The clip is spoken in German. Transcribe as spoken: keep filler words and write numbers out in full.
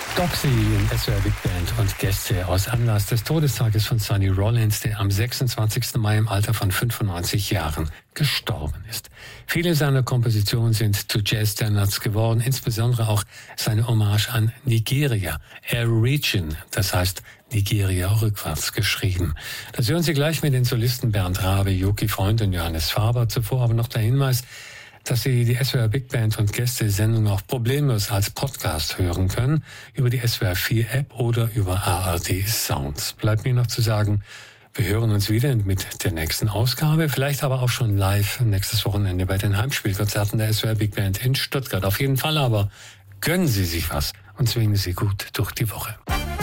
Doxy im S W R Big Band und Gäste aus Anlass des Todestages von Sonny Rollins, der am sechsundzwanzigsten Mai im Alter von fünfundneunzig Jahren gestorben ist. Viele seiner Kompositionen sind zu Jazz-Standards geworden, insbesondere auch seine Hommage an Nigeria, Air Region, das heißt Nigeria rückwärts geschrieben. Das hören Sie gleich mit den Solisten Bernd Rabe, Joki Freund und Johannes Faber. Zuvor aber noch der Hinweis, dass Sie die S W R Big Band und Gäste-Sendung auch problemlos als Podcast hören können, über die S W R vier App oder über A R D Sounds. Bleibt mir noch zu sagen, wir hören uns wieder mit der nächsten Ausgabe, vielleicht aber auch schon live nächstes Wochenende bei den Heimspielkonzerten der S W R Big Band in Stuttgart. Auf jeden Fall aber gönnen Sie sich was und zwingen Sie gut durch die Woche.